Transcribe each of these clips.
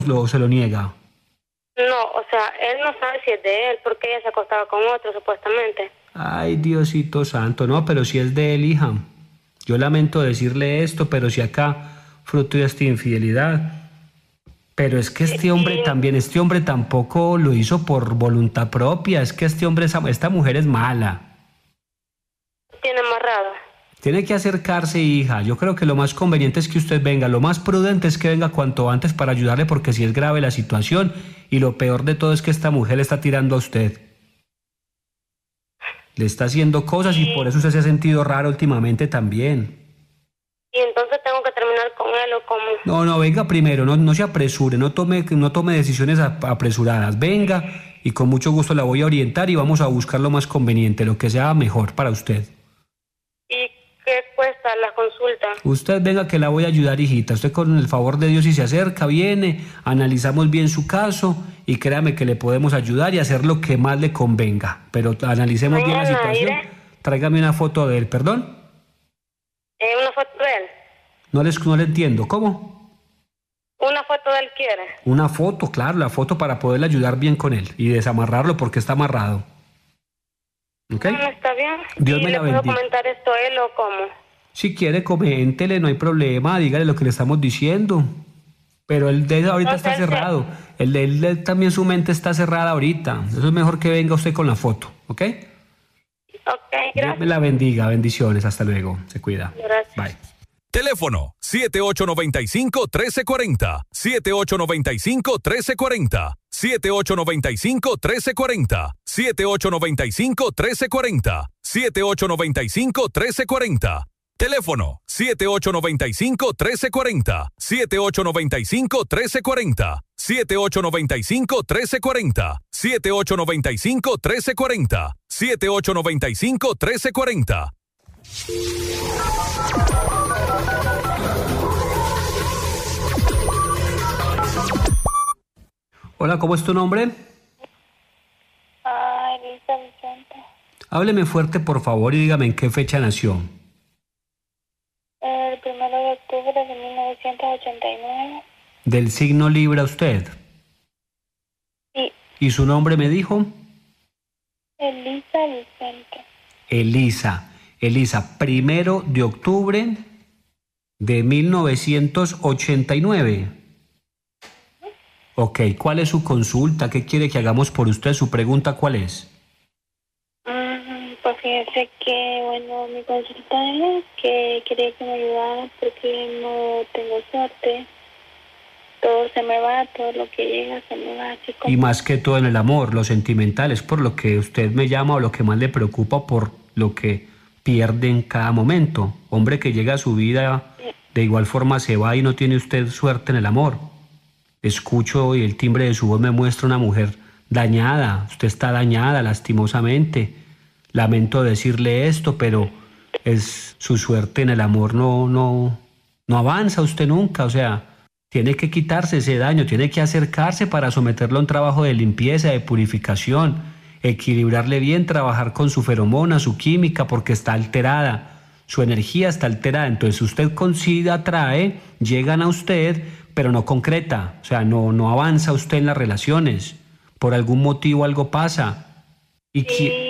se lo niega? No, o sea, él no sabe si es de él, porque ella se acostaba con otro, supuestamente. Ay, Diosito santo, no, pero si es de él, hija. Yo lamento decirle esto, pero si acá, fruto de esta infidelidad. Pero es que este hombre también, este hombre tampoco lo hizo por voluntad propia, es que este hombre, esta mujer es mala. Tiene amarrada. Tiene que acercarse, hija. Yo creo que lo más conveniente es que usted venga. Lo más prudente es que venga cuanto antes para ayudarle porque si es grave la situación y lo peor de todo es que esta mujer le está tirando a usted. Le está haciendo cosas y por eso usted se ha sentido raro últimamente también. Y entonces tengo que terminar con él o cómo. No, venga primero, no se apresure, no tome decisiones apresuradas. Venga y con mucho gusto la voy a orientar y vamos a buscar lo más conveniente, lo que sea mejor para usted. ¿Y qué cuesta la consulta? Usted venga que la voy a ayudar, hijita. Usted con el favor de Dios si se acerca, viene, analizamos bien su caso y créame que le podemos ayudar y hacer lo que más le convenga. Pero analicemos bien la situación. Tráigame una foto de él, ¿perdón? ¿Una foto de él? No le entiendo, ¿cómo? ¿Una foto de él quiere? Una foto, claro, la foto para poderle ayudar bien con él y desamarrarlo porque está amarrado. ¿Ok? No, está bien. Dios me la bendiga. ¿Le puedo comentar esto a él o cómo? Si quiere, coméntele, no hay problema, dígale lo que le estamos diciendo. Pero él de ahorita está cerrado. Él también su mente está cerrada ahorita. Eso es mejor que venga usted con la foto, ¿ok? Ok, gracias. Dios me la bendiga, bendiciones, hasta luego, se cuida. Gracias. Bye. Teléfono 7895-1340, 7895-1340, 7895-1340, 7895-1340, 7895-1340. Teléfono 7895-1340, 7895-1340, 7895-1340, 7895-1340, 7895-1340. Hola, ¿cómo es tu nombre? Elisa Vicente. Hábleme fuerte, por favor, y dígame en qué fecha nació. El 1 de octubre de 1989. ¿Del signo Libra usted? Sí. ¿Y su nombre me dijo? Elisa Vicente. Elisa, 1 de octubre de 1989. Ok, ¿cuál es su consulta? ¿Qué quiere que hagamos por usted? ¿Su pregunta cuál es? Pues fíjese que, bueno, mi consulta es que quería que me ayudara porque no tengo suerte. Todo se me va, todo lo que llega se me va así como... Y más que todo en el amor, lo sentimental, es por lo que usted me llama o lo que más le preocupa por lo que pierde en cada momento. Hombre que llega a su vida, de igual forma se va y no tiene usted suerte en el amor. Escucho y el timbre de su voz me muestra una mujer dañada. Usted está dañada lastimosamente. Lamento decirle esto, pero es su suerte en el amor no avanza usted nunca. O sea, tiene que quitarse ese daño, tiene que acercarse para someterlo a un trabajo de limpieza, de purificación, equilibrarle bien, trabajar con su feromona, su química, porque está alterada. Su energía está alterada. Entonces usted consigue, atrae, llegan a usted, pero no concreta, o sea, no avanza usted en las relaciones, por algún motivo algo pasa. Y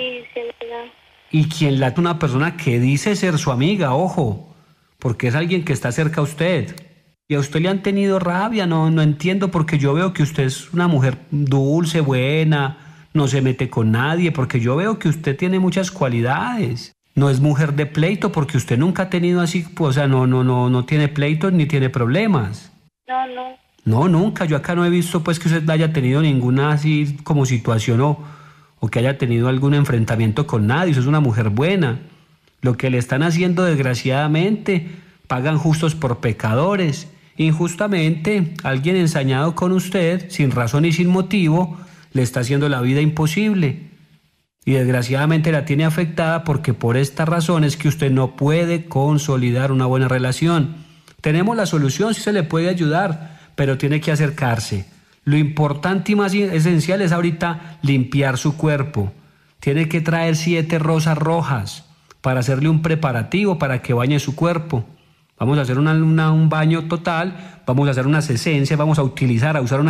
quien late una persona que dice ser su amiga, ojo, porque es alguien que está cerca a usted. Y a usted le han tenido rabia, no entiendo, porque yo veo que usted es una mujer dulce, buena, no se mete con nadie, porque yo veo que usted tiene muchas cualidades. No es mujer de pleito, porque usted nunca ha tenido así, pues, o sea, no tiene pleitos ni tiene problemas. No. No, nunca. Yo acá no he visto pues que usted haya tenido ninguna así como situación o que haya tenido algún enfrentamiento con nadie. Usted es una mujer buena. Lo que le están haciendo desgraciadamente, pagan justos por pecadores. Injustamente, alguien ensañado con usted, sin razón y sin motivo, le está haciendo la vida imposible. Y desgraciadamente la tiene afectada porque por esta razón es que usted no puede consolidar una buena relación. Tenemos la solución, sí se le puede ayudar, pero tiene que acercarse. Lo importante y más esencial es ahorita limpiar su cuerpo. Tiene que traer 7 rosas rojas para hacerle un preparativo para que bañe su cuerpo. Vamos a hacer un baño total, vamos a hacer unas esencias, vamos a usar una